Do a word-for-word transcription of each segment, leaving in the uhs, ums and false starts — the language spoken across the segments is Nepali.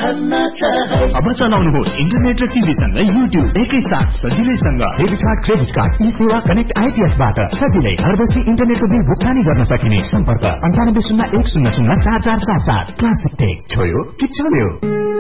भन्न चाहे। अब चलाउनुहोस् इन्टरनेट र टिभी सँगै युट्युब एकैसाथ सजिलैसँग। डेबिट कार्ड, क्रेडिट कार्ड, ई सेवा कनेक्ट आइटीएस बाट सजिलै घर बसी इन्टरनेटको बिल भुक्तानी गर्न सकिने। सम्पर्क अन्ठानब्बे शून्य एक शून्य शून्य चार चार सात सात। क्लासिक टेक छोयो कि चल्यो।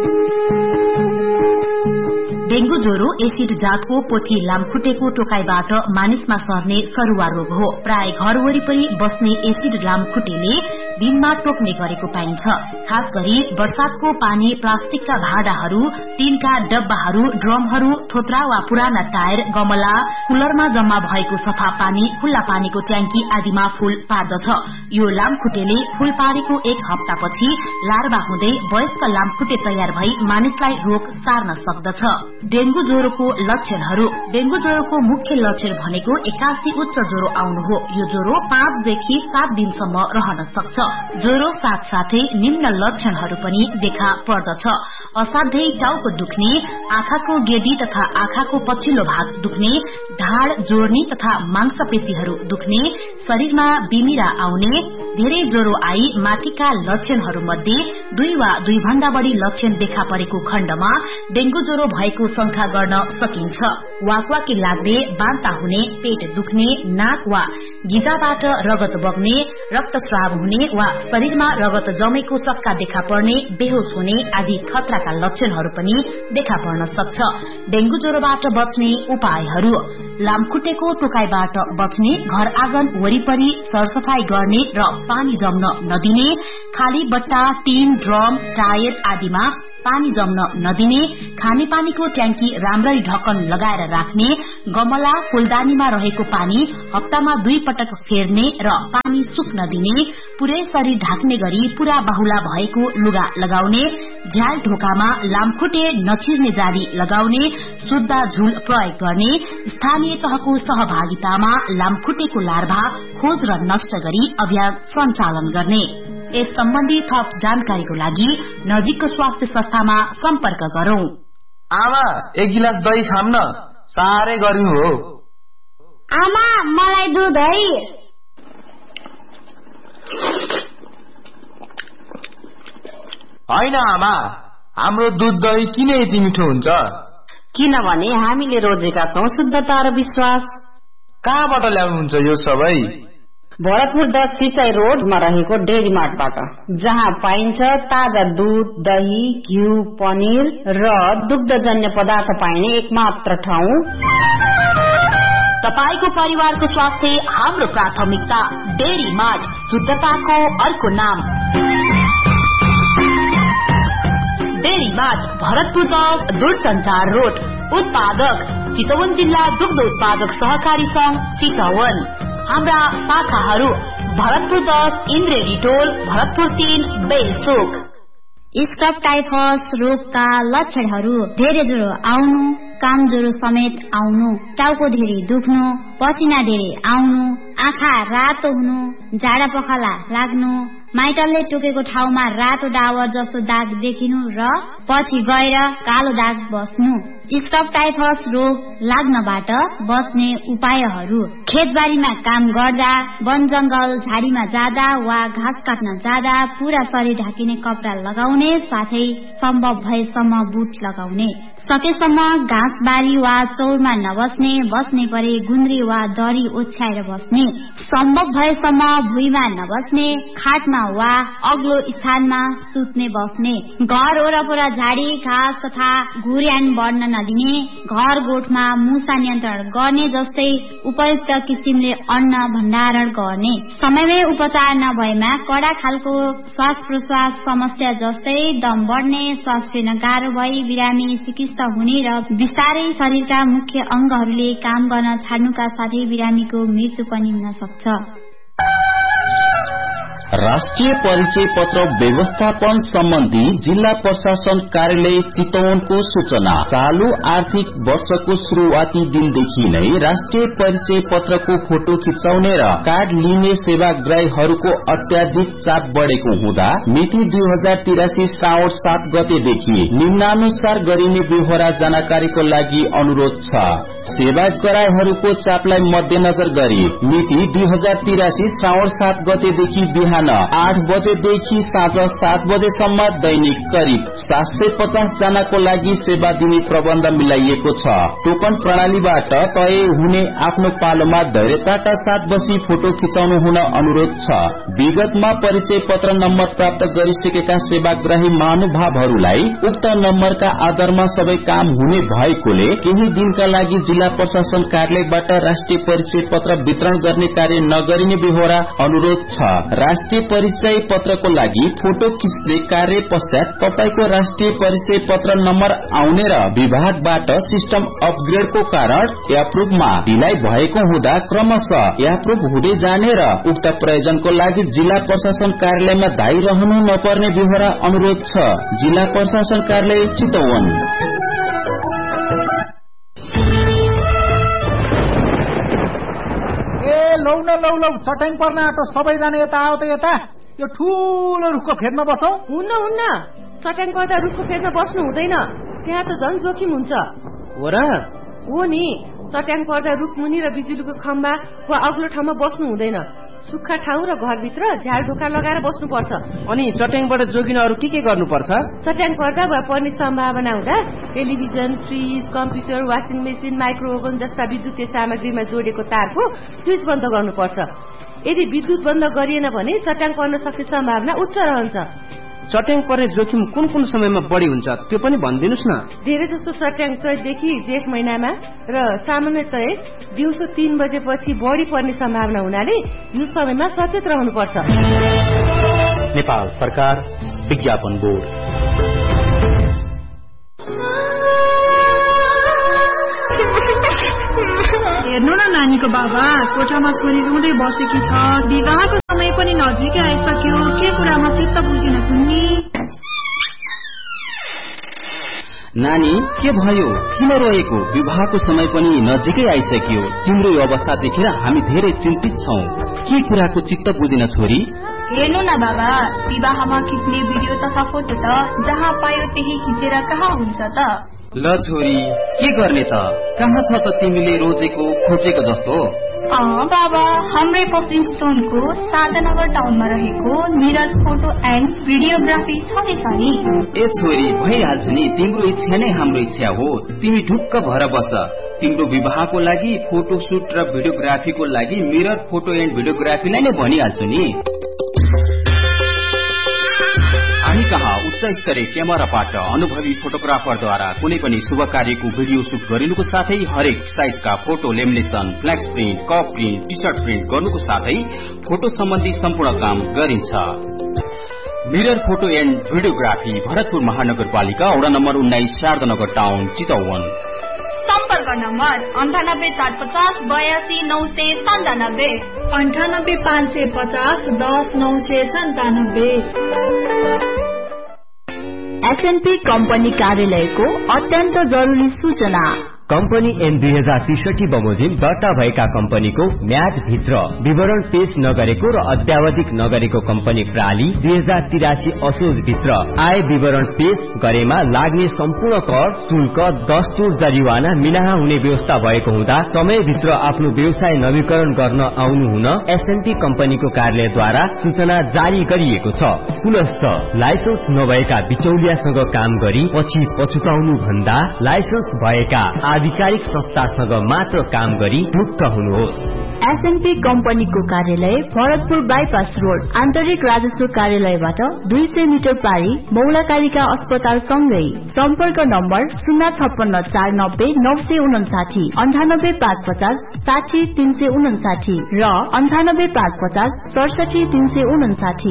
डेंगू ज्वरो एसिड जातको पोथी लामखुट्टेको टोकाइबाट मानिसमा सर्ने सरुवा रोग हो। प्राय घर वरिपरि बस्ने एसिड लामखुट्टेले दिनमा टोक्ने गरेको पाइन्छ। खास गरी वर्षातको पानी प्लास्टिकका भाँडाहरू, टिनका डब्बाहरू, ड्रमहरू, थोत्रा वा पुराना टायर, गमला, कुलरमा जम्मा भएको सफा पानी, खुल्ला पानीको ट्याङ्की आदिमा फूल पार्दछ। यो लामखुट्टेले फूल पारेको एक हप्तापछि लार्वा हुँदै वयस्क लामखुट्टे तयार भई मानिसलाई रोग सार्न सक्दछ। डेंगू ज्वरोको लक्षणहरू। डेंगू ज्वरोको मुख्य लक्षण भनेको एक्कासी उच्च ज्वरो आउनु हो। यो ज्वरो पाँचदेखि सात दिनसम्म रहन सक्छ। ज्वरो साथसाथै निम्न लक्षणहरू पनि देखा पर्दछ। असाध्यै टाउको दुख्ने, आँखाको गेडी तथा आँखाको पछिल्लो भाग दुख्ने, ढाड जोड्ने तथा मांसपेशीहरू दुख्ने, शरीरमा बिमिरा आउने, धेरै ज्वरो आई माथिका लक्षणहरू मध्ये दुई वा दुई भन्दा बढ़ी लक्षण देखा परेको खण्डमा डेंगू ज्वरो भएको शंका गर्न सकिन्छ। वाकवाकी लाग्ने, बान्ता हुने, पेट दुख्ने, नाक वा गिजाबाट रगत बग्ने, रक्तस्राव हुने वा शरीरमा रगत जमेको चक्का देखा पर्ने, बेहोस हुने आदि खतराका लक्षणहरू पनि देखा पर्न सक्छ। डेंगू ज्वरोबाट बच्ने उपायहरू। लामखुट्टेको टोकाइबाट बच्ने, घर आँगन वरिपरि सरसफाई गर्ने र पानी जम्न नदिने, खाली बट्टा, टिन, ड्रम, टायर आदिमा पानी जम्न नदिने, खानेपानीको ट्याङ्की राम्ररी ढक्कन लगाएर राख्ने, गमला, फूलदानीमा रहेको पानी हप्तामा दुई पटक फेर्ने र पानी सुक्न दिने, पूरै शरीर ढाक्ने गरी पूरा बाहुला भएको लुगा लगाउने, झ्याल ढोकामा लामखुट्टे नछिर्ने जाली लगाउने, शुद्ध झुल प्रयोग गर्ने, स्थानीय तहको सहभागितामा लामखुट्टेको लार्भा खोज र नष्ट गरी अभियान सञ्चालन गर्ने। यस सम्बन्धी थप जानकारीको लागि नजिकको स्वास्थ्य संस्थामा सम्पर्क गरौं। आमा, एक गिलास दही खाम न, साह्रै गर्मी हो। आमा, मलाई दुध है। होइन आमा, हाम्रो दुध दही किन यति मिठो हुन्छ? किनभने हामीले रोजेका छौं शुद्धता र विश्वास। कहाँबाट ल्याउनुहुन्छ यो सबै? भरतपुर दस सिंचाई रोडमा रहेको डेरी मार्टबाट, जहाँ पाइन्छ ताजा दूध, दही, घिउ, पनिर र दुग्धजन्य पदार्थ पाइने एकमात्र ठाउँ। तपाईको परिवारको स्वास्थ्य हाम्रो प्राथमिकता। डेरी मार्ट, शुद्धताको अर्को नाम। डेरी मार्ट, भरतपुर दस दूरसञ्चार रोड। उत्पादक चितवन जिल्ला दुग्ध उत्पादक सहकारी संघ चितवन। हाम्रा शाखाहरू भरतपुर दस, इन्द्रेणी टोल, भरतपुर तीन, बेलचोक। स्क्रब टाइफस रोगका लक्षणहरू। धेरै ज्वरो आउनु, काम ज्वरो समेत आउनु, टाउको धेरै दुख्नु, पसिना धेरै आउनु, आँखा रातो हुनु, झाडा पखाला लाग्नु, माइटलले टोकेको ठाउँमा रातो डावर जस्तो दाग देखिनु र पछि गएर कालो दाग बस्नु। स्क्रब टाइफस रोग लाग्नबाट बच्ने उपायहरू। खेतबारीमा काम गर्दा, वन जंगल झाडीमा जाँदा वा घाँस काट्न जाँदा पूरा शरीर ढाकिने कपडा लगाउने, साथै सम्भव भएसम्म बुट लगाउने। सकेसम्म घाँसबारी वा चौरमा नबस्ने, बस्ने परे गुन्द्री वा दरी ओछ्याएर बस्ने। सम्भव भएसम्म भुइँमा नबस्ने, खाटमा वा अग्लो स्थानमा सुत्ने बस्ने। घर वरपर झाडी घाँस तथा घुर्यान बढ्न नदिने। घर गोठमा मुसा नियन्त्रण गर्ने जस्तै उपयुक्त किसिमले अन्न भण्डारण गर्ने। समयमै उपचार नभएमा कडा खालको श्वास प्रश्वास समस्या जस्तै दम बढ्ने, श्वास फेर्न गाह्रो भई बिरामी चिकित्सा हुने र बिस्तारै शरीरका मुख्य अंगहरूले काम गर्न छाड्नुका साथै बिरामीको मृत्यु पनि हुन सक्छ। राष्ट्रिय परिचय पत्र व्यवस्थापन सम्बन्धी जिल्ला प्रशासन कार्यालय चितवनको सूचना। चालू आर्थिक वर्षको शुरूआती दिनदेखि नै राष्ट्रिय परिचय पत्रको फोटो खिचाउने र कार्ड लिने सेवाग्राहीहरूको अत्याधिक चाप बढ़ेको हुँदा मिति दुई हजार तिरासी श्रावण सात गतेदेखि निम्नानुसार गरिने बेहोरा जानकारीको लागि अनुरोध छ। सेवाग्राहीहरूको चापलाई मध्यनजर गरी मिति दुई हजार तिरासी श्रावण सात गतेदेखि बिहान बिहान आठ बजेदेखि साँझ सात बजेसम्म दैनिक करिब सात सय पचास जनाको लागि सेवा दिने प्रबन्ध मिलाइएको छ। टोकन प्रणालीबाट तय हुने आफ्नो पालोमा धैर्यताका साथ बसी फोटो खिचाउनु हुन अनुरोध छ। विगतमा परिचय पत्र नम्बर प्राप्त गरिसकेका सेवाग्राही महानुभावहरूलाई उक्त नम्बरका आधारमा सबै काम हुने भएकोले केही दिनका लागि जिल्ला प्रशासन कार्यालयबाट राष्ट्रिय परिचय पत्र वितरण गर्ने कार्य नगरिने बेहोरा अनुरोध छ। राष्ट्रिय परिचय पत्रको लागि फोटो खिच्ने कार्य पश्चात तपाईको राष्ट्रिय परिचय पत्र नम्बर आउने र विभागबाट सिस्टम अपग्रेडको कारण एप्रुभमा ढिलाइ भएको हुँदा क्रमशः एप्रुभ हुँदै जाने र उक्त प्रयोजनको लागि जिल्ला प्रशासन कार्यालयमा धाइरहनु नपर्ने बेहोरा अनुरोध छ। जिल्ला प्रशासन कार्यालय चितवन। लौ न लौ लौ चट्याङ पर्न आँटो सबैजना यता आऊ त यता। यो ठूलो रुखको फेदमा बसौं। हुन्न हुन्न चट्याङ पर्दा रुखको फेदमा बस्नु हुँदैन, त्यहाँ त झन् जोखिम हुन्छ। हो र? हो नि, चट्याङ पर्दा रुखमुनि र बिजुलीको खम्बा वा अग्लो ठाउँमा बस्नु हुँदैन। सुक्खा ठाउँ र घरभित्र झार ढोका लगाएर बस्नुपर्छ। अनि चट्याङबाट जोगिन अरू के के गर्नुपर्छ? चट्याङ पर्दा वा पर्ने सम्भावना हुँदा television, fridge, computer, washing machine, micro oven जस्ता विद्युतीय सामग्रीमा जोडेको तारको स्विच बन्द गर्नुपर्छ। यदि विद्युत बन्द गरिएन भने चट्याङ पर्न सक्ने सम्भावना उच्च रहन्छ। चट्याङ पर्ने जोखिम कुन कुन समयमा बढी हुन्छ त्यो पनि भनिदिनुस् न। धेरै जसो चट्याङ चैतदेखि जेठ महिनामा र सामान्यतया दिउँसो तीन बजेपछि बढी पर्ने सम्भावना हुनाले यो समयमा सचेत रहनुपर्छ। नेपाल सरकार विज्ञापन बोर्ड। हेर्नु न नानीको बाबा, कोठामा छोरी रुँदै बसेकी छ। विवाहको समय पनि नजिकै आइसक्यो, के कुरामा चित्त बुझिन कुन्नी? नानी के भयो? किन रोएको? विवाहको समय पनि नजिकै आइसक्यो। तिम्रो यो अवस्था देखेर हामी धेरै चिन्तित छौं। के कुराको चित्त बुझिन छोरी? हेर्नु न बाबा, विवाहमा खिच्ने भिडियो तथा फोटो त जहाँ पायो त्यही खिचेर कहाँ हुन्छ त? ल छोरी, के गर्ने त? कहाँ छ त तिमीले रोजेको खोजेको जस्तो? अँ बाबा, हाम्रै पश्चिम चितवनको शान्तिनगर टाउनमा रहेको मिरर फोटो एन्ड भिडियोग्राफी छँदैछ नि। ए छोरी, भइहाल्छ नि, तिम्रो इच्छा नै हाम्रो इच्छा हो। तिमी ढुक्क भएर बस। तिम्रो विवाहको लागि फोटो सुट र भिडियोग्राफीको लागि मिरर फोटो एन्ड भिडियोग्राफीलाई नै भनिहाल्छु नि। हामी कहाँ उच्च स्तरीय क्यामेराबाट अनुभवी फोटोग्राफरद्वारा कुनै पनि शुभ कार्यको भिडियो सुट गरिनुको साथै हरेक साइजका photo lamination, फ्ल्याक्स print, cup print, T short print गर्नुको साथै फोटो सम्बन्धी सम्पूर्ण काम गरिन्छ। Mirror photo and videography, Bharatpur महानगरपालिका वडा नम्बर उन्नाइस, शारदानगर टाउन, चितवन। सम्पर्क नम्बर अन्ठानब्बे चार पचास बयासी नौ सय सन्तानब्बे, अन्ठानब्बे पाँच सय पचास दस नौ सय सन्तानब्बे। एसएनपी कम्पनी कार्यालयको अत्यन्त जरुरी सूचना। कम्पनी एन दुई हजार त्रिसठी बमोजिम दर्ता भएका कम्पनीको म्याद भित्र विवरण पेश नगरेको र अद्यावधिक नगरेको कम्पनी प्रणाली दुई हजार तिरासी असोज भित्र आय विवरण पेश गरेमा लाग्ने सम्पूर्ण कर, शुल्क, दस्तुर, जरिवाना मिनाहा हुने व्यवस्था भएको हुँदा समयभित्र आफ्नो व्यवसाय नवीकरण गर्न आउनु हुन एसएनपी कम्पनीको कार्यालयद्वारा सूचना जारी गरिएको छ। पुनश्च लाइसेन्स नभएका बिचौलियासँग काम गरी पछि पछुताउनु भन्दा लाइसेन्स भएका आधिकारिक संस्थासँग मात्र काम गरी मुक्त हुनुहोस्। एसएनपी कम्पनीको कार्यालय भरतपुर बाइपास रोड, आन्तरिक राजस्व कार्यालयबाट दुई सय मिटर पारी मौलाकालिका अस्पताल सँगै। सम्पर्क नम्बर शून्य छप्पन्न चार नब्बे नौ सय उनासाठी, अन्ठानब्बे पाँच पचास साठी तीन सय उनासाठी र अन्ठानब्बे पाँच पचास सडसठी तीन सय उनासाठी।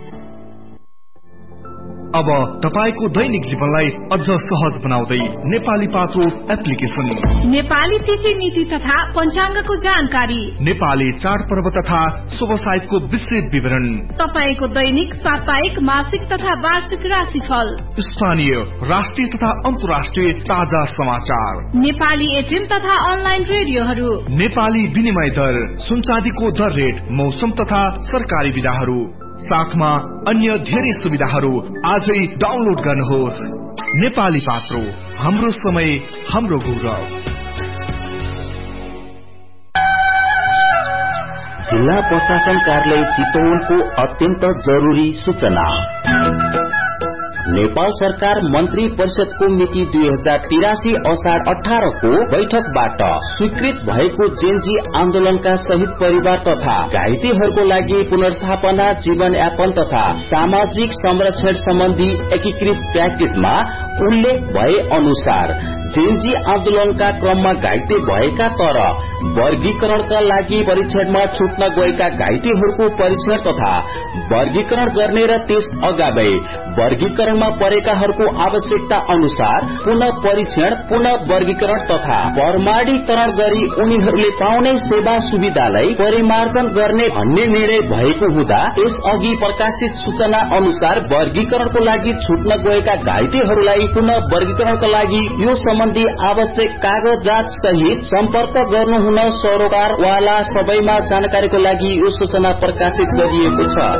अब तपाईको दैनिक जीवनलाई अझ सहज बनाउँदै नेपाली पात्रो एप्लिकेशन, नेपाली तिथि मिति तथा पञ्चाङ्गको जानकारी, नेपाली चाडपर्व तथा शुभ साहित्यको विस्तृत विवरण, तपाईको दैनिक, साप्ताहिक, मासिक तथा वार्षिक राशिफल, स्थानीय, राष्ट्रिय तथा अन्तर्राष्ट्रिय ताजा समाचार, नेपाली एटिएम तथा अनलाइन रेडियोहरू, नेपाली विनिमय दर, सुनचाँदीको दर रेट, मौसम तथा सरकारी विधाहरू, साथमा अन्य धेरै सुविधाहरू आजै डाउनलोड गर्नुहोस्। नेपाली पात्रो, हाम्रो समय हाम्रो गौरव। जिल्ला प्रशासन कार्यालय चितवनको अत्यन्त जरुरी सूचना। नेपाल सरकार मन्त्री परिषदको मिति दुई हजार तिरासी असार अठारह को बैठकबाट स्वीकृत भएको जेनजी आन्दोलनका शहीद परिवार तथा घाइतेहरूको लागि पुनर्स्थापना, जीवनयापन तथा सामाजिक संरक्षण सम्बन्धी एकीकृत प्याकेजमा उल्लेख भए अनुसार जेनजी आन्दोलनका क्रममा घाइते भएका तर वर्गीकरणका लागि परीक्षणमा छुट्न गएका घाइतेहरूको परीक्षण तथा वर्गीकरण गर्ने र त्यस अगावै वर्गीकरणमा परेकाहरूको आवश्यकता अनुसार पुनः परीक्षण, पुनः वर्गीकरण तथा प्रमाणीकरण गरी उनीहरूले पाउने सेवा सुविधालाई परिमार्जन गर्ने भन्ने निर्णय भएको हुँदा यसअघि प्रकाशित सूचना अनुसार वर्गीकरणको लागि छुट्न गएका घाइतेहरूलाई पुनः वर्गीकरणका लागि यो सम्बन्धी आवश्यक कागजात सहित सम्पर्क गर्नुहुन सरोकारवाला सबैमा जानकारीको लागि यो सूचना प्रकाशित गरिएको छ।